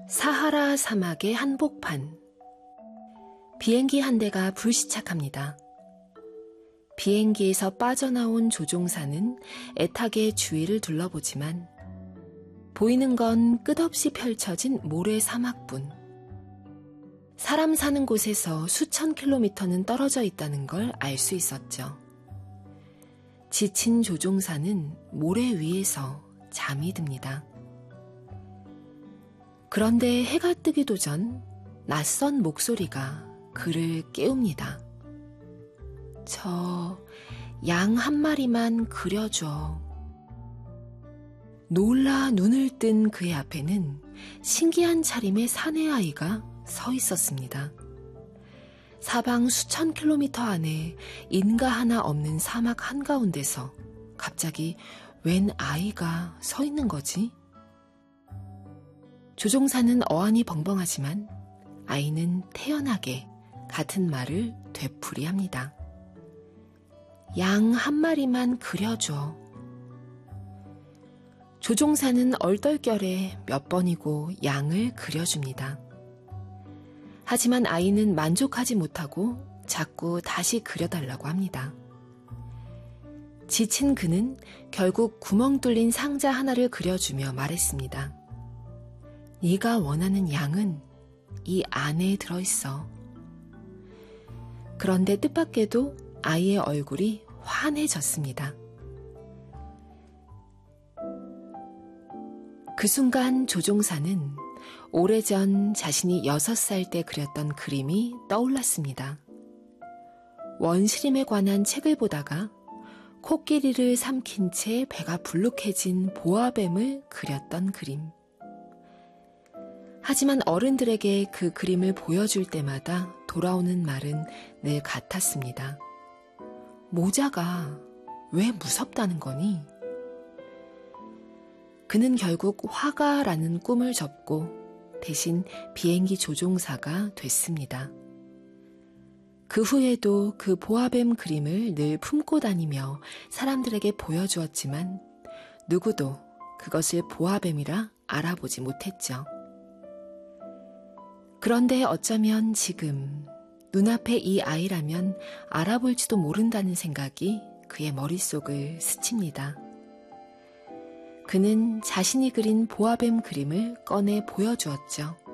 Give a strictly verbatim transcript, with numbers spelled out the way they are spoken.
사하라 사막의 한복판. 비행기 한 대가 불시착합니다. 비행기에서 빠져나온 조종사는 애타게 주위를 둘러보지만 보이는 건 끝없이 펼쳐진 모래 사막뿐. 사람 사는 곳에서 수천 킬로미터는 떨어져 있다는 걸 알 수 있었죠. 지친 조종사는 모래 위에서 잠이 듭니다. 그런데 해가 뜨기도 전 낯선 목소리가 그를 깨웁니다. 저 양 한 마리만 그려줘. 놀라 눈을 뜬 그의 앞에는 신기한 차림의 사내아이가 서 있었습니다. 사방 수천 킬로미터 안에 인가 하나 없는 사막 한가운데서 갑자기 웬 아이가 서 있는 거지? 조종사는 어안이 벙벙하지만 아이는 태연하게 같은 말을 되풀이합니다. 양 한 마리만 그려줘. 조종사는 얼떨결에 몇 번이고 양을 그려줍니다. 하지만 아이는 만족하지 못하고 자꾸 다시 그려달라고 합니다. 지친 그는 결국 구멍 뚫린 상자 하나를 그려주며 말했습니다. 네가 원하는 양은 이 안에 들어있어. 그런데 뜻밖에도 아이의 얼굴이 환해졌습니다. 그 순간 조종사는 오래전 자신이 여섯 살 때 그렸던 그림이 떠올랐습니다. 원시림에 관한 책을 보다가 코끼리를 삼킨 채 배가 불룩해진 보아뱀을 그렸던 그림. 하지만 어른들에게 그 그림을 보여줄 때마다 돌아오는 말은 늘 같았습니다. 모자가 왜 무섭다는 거니? 그는 결국 화가라는 꿈을 접고 대신 비행기 조종사가 됐습니다. 그 후에도 그 보아뱀 그림을 늘 품고 다니며 사람들에게 보여주었지만 누구도 그것을 보아뱀이라 알아보지 못했죠. 그런데 어쩌면 지금 눈앞에 이 아이라면 알아볼지도 모른다는 생각이 그의 머릿속을 스칩니다. 그는 자신이 그린 보아뱀 그림을 꺼내 보여주었죠.